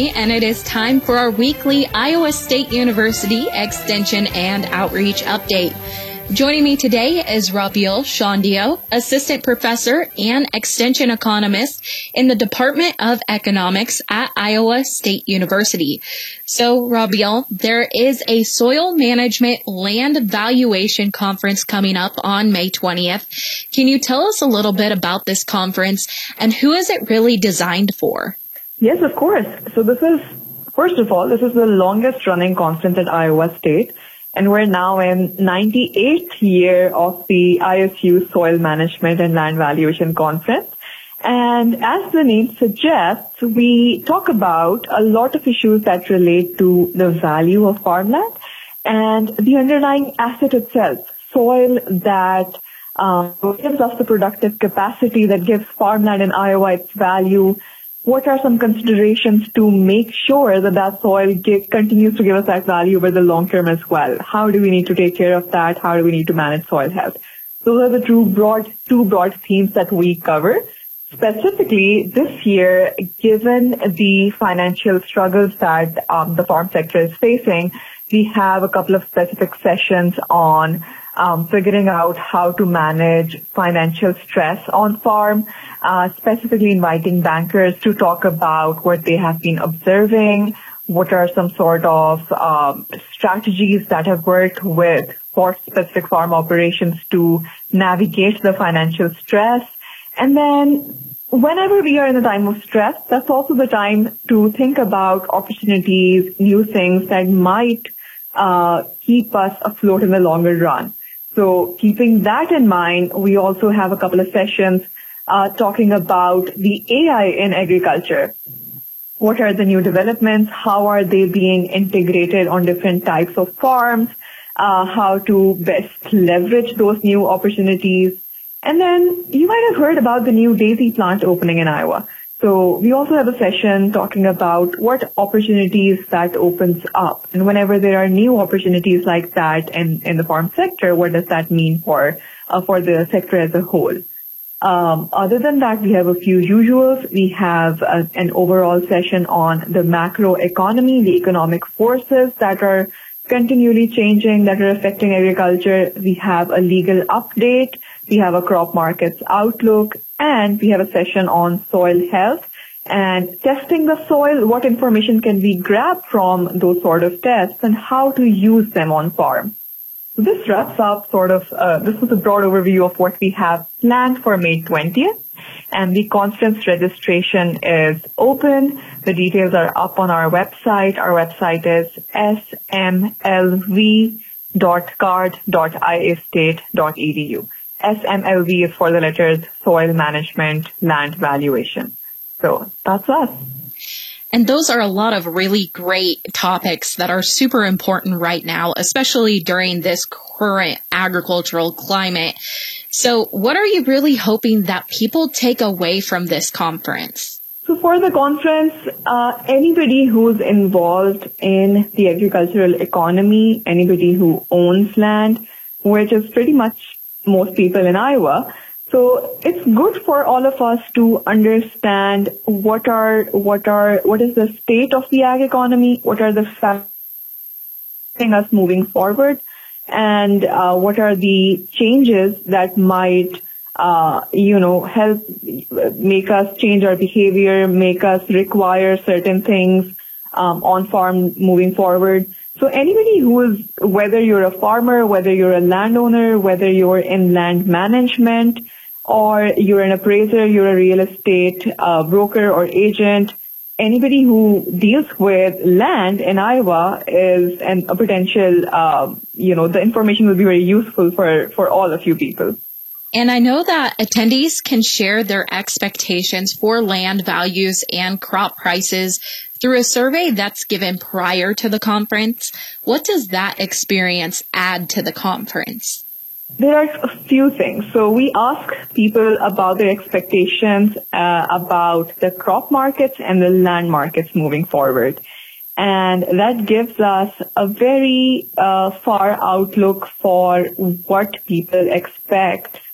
And it is time for our weekly Iowa State University Extension and Outreach Update. Joining me today is Rabiel Shandio, Assistant Professor and Extension Economist in the Department of Economics at Iowa State University. So, Rabiel, there is a Soil Management Land Valuation Conference coming up on May 20th. Can you tell us a little bit about this conference and who is it really designed for? Yes, of course. So first of all, this is the longest running conference at Iowa State. And we're now in 98th year of the ISU Soil Management and Land Valuation Conference. And as the name suggests, we talk about a lot of issues that relate to the value of farmland and the underlying asset itself, soil that gives us the productive capacity that gives farmland in Iowa its value. What are some considerations to make sure that soil continues to give us that value over the long term as well? How do we need to take care of that? How do we need to manage soil health? Those are the two broad themes that we cover. Specifically, this year, given the financial struggles that the farm sector is facing, we have a couple of specific sessions on figuring out how to manage financial stress on farm, specifically inviting bankers to talk about what they have been observing, what are some sort of strategies that have worked for specific farm operations to navigate the financial stress. And then whenever we are in a time of stress, that's also the time to think about opportunities, new things that might keep us afloat in the longer run. So keeping that in mind, we also have a couple of sessions talking about the AI in agriculture. What are the new developments? How are they being integrated on different types of farms? How to best leverage those new opportunities? And then you might have heard about the new daisy plant opening in Iowa. So we also have a session talking about what opportunities that opens up. And whenever there are new opportunities like that in the farm sector, what does that mean for the sector as a whole? Other than that, we have a few usuals. We have an overall session on the macro economy, the economic forces that are continually changing, that are affecting agriculture. We have a legal update. We have a crop markets outlook, and we have a session on soil health and testing the soil. What information can we grab from those sort of tests and how to use them on farm? So this wraps up this was a broad overview of what we have planned for May 20th. And the conference registration is open. The details are up on our website. Our website is smlv.card.iastate.edu. SMLV is for the letters Soil Management Land Valuation. So that's us. And those are a lot of really great topics that are super important right now, especially during this current agricultural climate. So what are you really hoping that people take away from this conference? So for the conference, anybody who's involved in the agricultural economy, anybody who owns land, which is pretty much most people in Iowa. So it's good for all of us to understand what is the state of the ag economy, what are the factors us moving forward, and what are the changes that might help make us change our behavior, make us require certain things on farm moving forward. So anybody whether you're a farmer, whether you're a landowner, whether you're in land management, or you're an appraiser, you're a real estate broker or agent, anybody who deals with land in Iowa is a potential, the information will be very useful for all of you people. And I know that attendees can share their expectations for land values and crop prices through a survey that's given prior to the conference. What does that experience add to the conference? There are a few things. So we ask people about their expectations about the crop markets and the land markets moving forward. And that gives us a very far outlook for what people expect